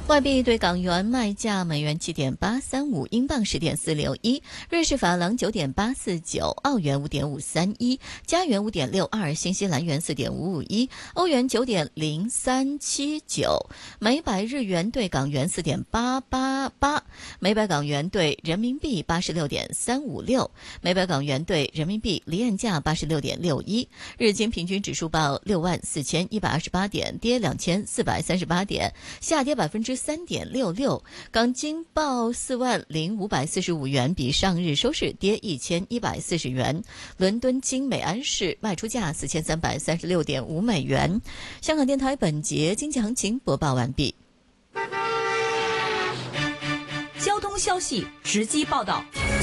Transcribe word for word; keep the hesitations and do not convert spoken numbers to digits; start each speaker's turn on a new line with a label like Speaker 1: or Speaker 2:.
Speaker 1: 外币对港元卖价：美元七点八三五，英镑十点四六一，瑞士法郎九点八四九，澳元五点五三一，加元五点六二，新西兰元四点五五一，欧元九点零三七九，每百日元对港元四点八八八，每百港元对人民币八十六点三五六，每百港元对人民币离岸价八十六点六一。日经平均指数报六万四千一百二十八点，跌两千四百三十八点，下跌百分之三点六六。港金报四万零五百四十五元，比上日收市跌一千一百四十元。伦敦金每安士卖出价四千三百三十六点五美元。香港电台本节经济行情播报完毕。
Speaker 2: 交通消息直击报道。